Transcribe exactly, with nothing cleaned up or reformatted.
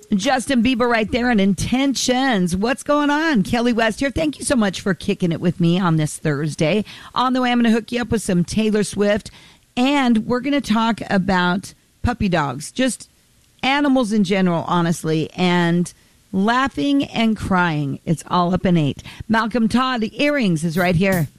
Justin Bieber right there on Intentions. What's going on? Kelly West here. Thank you so much for kicking it with me on this Thursday. On the way, I'm going to hook you up with some Taylor Swift, and we're going to talk about puppy dogs, just animals in general, honestly, and laughing and crying. It's all up in eight. Malcolm Todd, the Earrings, is right here.